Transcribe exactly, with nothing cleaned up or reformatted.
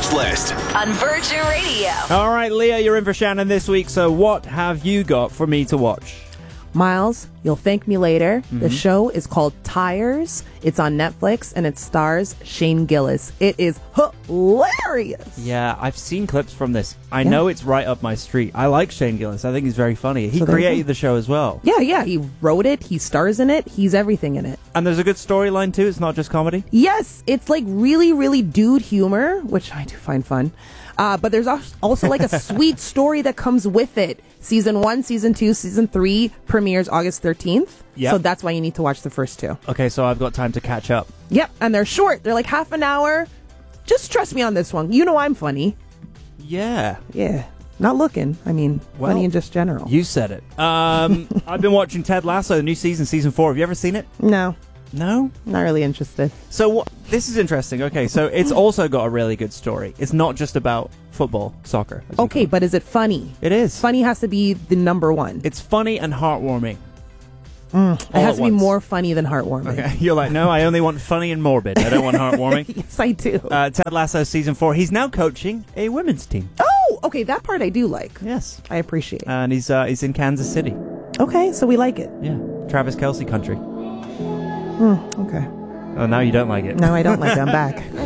Watch List on Virgin Radio. All right, Leah, you're in for Shannon this week, so what have you got for me to watch? Miles, you'll thank me later. Mm-hmm. The show is called Tires. It's on Netflix, and it stars Shane Gillis. It is hilarious. Yeah, I've seen clips from this. I Yeah. know it's right up my street. I like Shane Gillis. I think he's very funny. He So there you created go. the show as well. Yeah, yeah, he wrote it. He stars in it. He's everything in it. And there's a good storyline, too. It's not just comedy. Yes, it's like really, really dude humor, which I do find fun. Uh, but there's als- also like a sweet story that comes with it. Season one, season two, season three premieres August thirteenth. Yep. So that's why you need to watch the first two. Okay, so I've got time to catch up. Yep, and they're short. They're like half an hour. Just trust me on this one. You know I'm funny. Yeah. Yeah. Not looking. I mean, Well, funny in just general. You said it. Um, I've been watching Ted Lasso, the new season, season four. Have you ever seen it? No, No? not really interested. So what, this is interesting. Okay, so it's also got a really good story. It's not just about football, soccer. as you Okay, call but is it funny? it. It is. Funny has to be the number one. It's funny and heartwarming. It all has at to be once. more funny than heartwarming. Okay, you're like, no, I only want funny and morbid. I don't want heartwarming. Yes, I do. Uh, Ted Lasso season four. He's now coaching a women's team. oh, okay, that part I do like. Yes, I appreciate. and he's uh, he's in Kansas City. Okay, so we like it. Yeah, Travis Kelce country. Okay. Oh, now you don't like it. No, I don't like it. I'm back.